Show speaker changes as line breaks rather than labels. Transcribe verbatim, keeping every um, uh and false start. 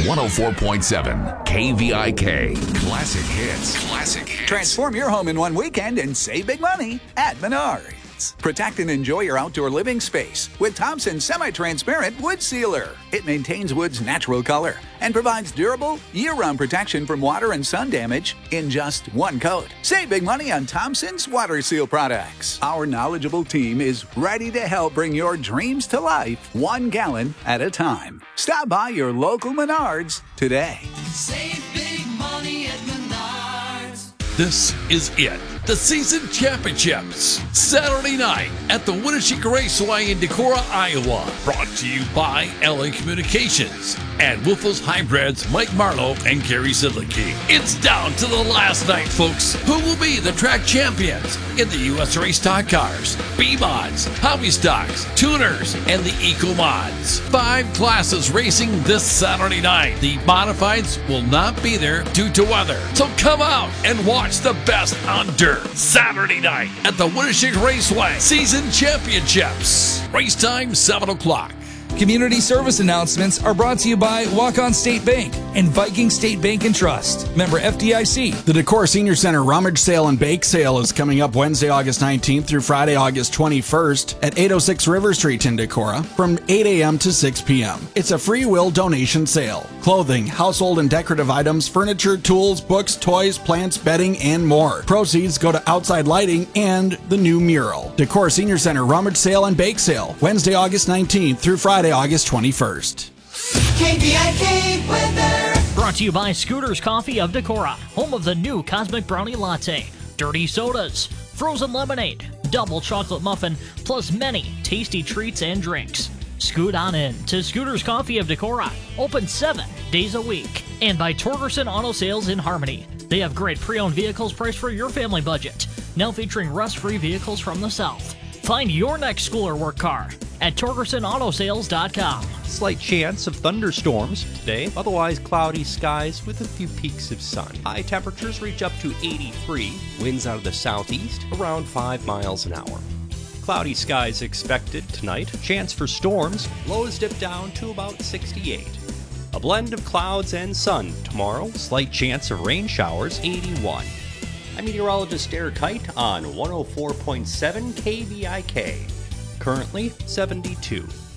one oh four point seven K V I K. Classic hits. Classic hits.
Transform your home in one weekend and save big money at Menards. Protect and enjoy your outdoor living space with Thompson's semi-transparent wood sealer. It maintains wood's natural color and provides durable, year-round protection from water and sun damage in just one coat. Save big money on Thompson's water seal products. Our knowledgeable team is ready to help bring your dreams to life one gallon at a time. Stop by your local Menards today.
Save big money at Menards.
This is it. The season championships, Saturday night at the Winneshiek Raceway in Decorah, Iowa. Brought to you by L A Communications and Wolfels Hybrids, Mike Marlowe and Gary Sidlicki. It's down to the last night, folks. Who will be the track champions in the U S Race Stock Cars, B-Mods, Hobby Stocks, Tuners, and the Eco Mods? Five classes racing this Saturday night. The Modifieds will not be there due to weather. So come out and watch the best on dirt. Saturday night at the Winneshiek Raceway Season Championships. Race time, seven o'clock.
Community service announcements are brought to you by Walk-On State Bank and Viking State Bank and Trust. Member F D I C.
The Decorah Senior Center Rummage Sale and Bake Sale is coming up Wednesday, August nineteenth through Friday, August twenty-first at eight oh six River Street in Decorah from eight a.m. to six p.m. It's a free will donation sale. Clothing, household and decorative items, furniture, tools, books, toys, plants, bedding, and more. Proceeds go to outside lighting and the new mural. Decorah Senior Center Rummage Sale and Bake Sale, Wednesday, August nineteenth through Friday, August twenty-first.
K V I K weather.
Brought to you by Scooters Coffee of Decorah, home of the new Cosmic Brownie Latte, dirty sodas, frozen lemonade, double chocolate muffin, plus many tasty treats and drinks. Scoot on in to Scooters Coffee of Decorah, open seven days a week. And by Torgerson Auto Sales in Harmony. They have great pre-owned vehicles priced for your family budget, now featuring rust-free vehicles from the South. Find your next school or work car at Torgerson Auto Sales dot com.
Slight chance of thunderstorms today, otherwise cloudy skies with a few peaks of sun. High temperatures reach up to eighty-three, winds out of the southeast around five miles an hour. Cloudy skies expected tonight, chance for storms, lows dip down to about sixty-eight. A blend of clouds and sun tomorrow, slight chance of rain showers, eighty-one. I'm meteorologist Eric Kite on one oh four point seven K V I K. Currently seventy-two.